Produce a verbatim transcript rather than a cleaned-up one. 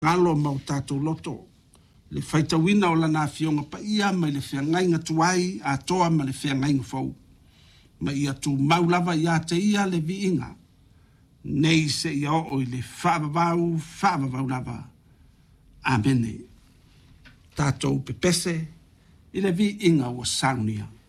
ngalo mau tātou loto. Le whaitawina o lana fionga pa ia mai le whiangainga tuai a toa ma le whiangainga fau. Ma ia tu maulava ia te ia le viinga. Nei se ia o i le whaavavau, whaavavau lava. Amene. Tātou pepese i le viinga o saunia.